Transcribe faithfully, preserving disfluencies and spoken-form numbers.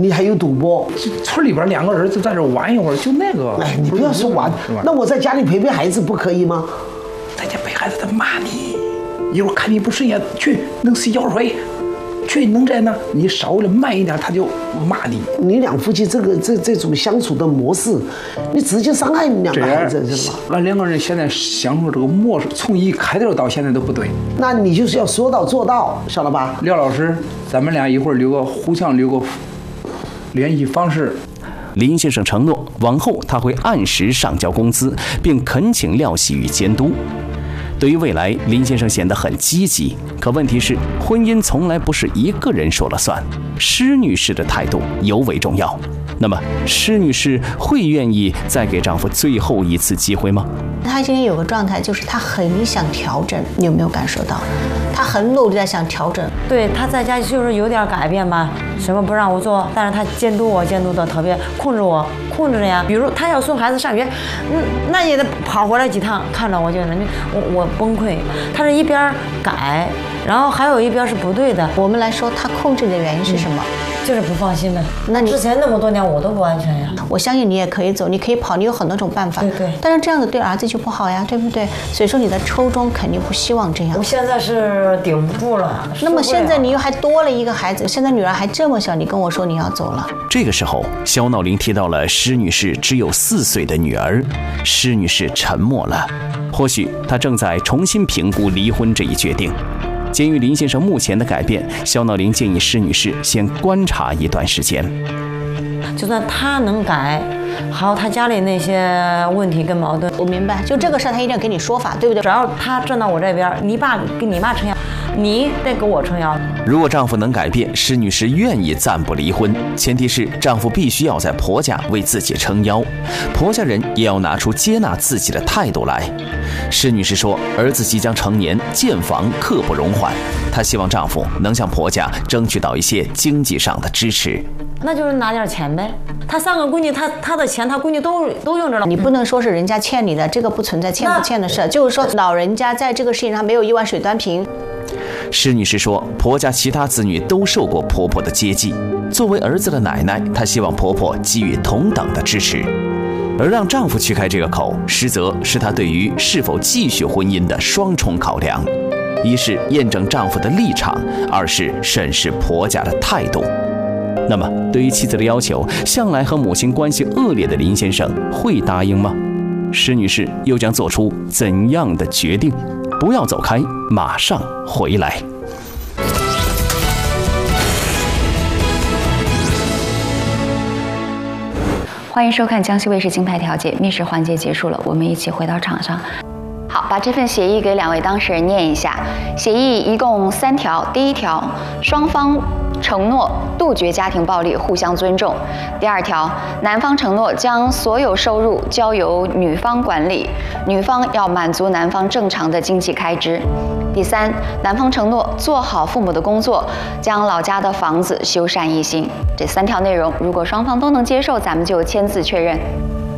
你还有赌博。 村里边两个儿子在这玩一会儿，就那个。 哎，你不要说玩，那我在家里陪陪孩子不可以吗？ 在家陪孩子他骂你，一会儿看你不顺眼，去弄洗脚水。去能这样呢？你稍微的慢一点，他就骂你。 你两夫妻这个这这种相处的模式，你直接伤害你两个孩子，是吧？ 俺两个人现在相处这个模式，从一开头到现在都不对。 那你就是要说到做到，晓得吧？ 廖老师，咱们俩一会儿留个互相留个联系方式。 林先生承诺，往后他会按时上交工资，并恳请廖喜玉监督。对于未来，林先生显得很积极。可问题是，婚姻从来不是一个人说了算。施女士的态度尤为重要。那么，施女士会愿意再给丈夫最后一次机会吗？ 她今天有个状态，就是她很想调整，你有没有感受到？她很努力在想调整。 对，她在家就是有点改变吧，什么不让我做，但是她监督我，监督的特别，控制我，控制着呀。比如她要送孩子上学，嗯，那也得跑回来几趟，看着我就人家我我崩溃。她是一边改，然后还有一边是不对的。 我们来说，她控制的原因是什么？ 嗯就是不放心呗。 那你之前那么多年我都不安全呀。 我相信你也可以走，你可以跑，你有很多种办法。 对对。 但是这样子对儿子就不好呀，对不对？所以说你的初衷肯定不希望这样。 我现在是顶不住了。 那么现在你又还多了一个孩子，现在女儿还这么小，你跟我说你要走了。 这个时候，肖闹铃提到了施女士只有四岁的女儿，施女士沉默了。或许她正在重新评估离婚这一决定。鉴于林先生目前的改变，肖闹铃建议施女士先观察一段时间。 就算他能改，还有他家里那些问题跟矛盾， 我明白。就这个事儿，他一定要给你说法，对不对？ 只要他站到我这边，你爸跟你妈撑腰，你得给我撑腰。 如果丈夫能改变，施女士愿意暂不离婚，前提是丈夫必须要在婆家为自己撑腰，婆家人也要拿出接纳自己的态度来。施女士说，儿子即将成年，建房刻不容缓，她希望丈夫能向婆家争取到一些经济上的支持。 那就是拿点钱呗。他三个闺女，他他的钱，他闺女都都用着了。 你不能说是人家欠你的，这个不存在欠不欠的事，就是说老人家在这个事情上没有一碗水端平。 施女士说，婆家其他子女都受过婆婆的接济，作为儿子的奶奶，她希望婆婆给予同等的支持。而让丈夫去开这个口，实则是她对于是否继续婚姻的双重考量：一是验证丈夫的立场，二是审视婆家的态度。那么，对于妻子的要求，向来和母亲关系恶劣的林先生会答应吗？施女士又将做出怎样的决定？不要走开，马上回来。 欢迎收看江西卫视金牌调解，密室环节结束了，我们一起回到场上。好，把这份协议给两位当事人念一下。协议一共三条，第一条，双方承诺杜绝家庭暴力，互相尊重。第二条，男方承诺将所有收入交由女方管理，女方要满足男方正常的经济开支。第三，男方承诺做好父母的工作，将老家的房子修缮一新。这三条内容，如果双方都能接受，咱们就签字确认。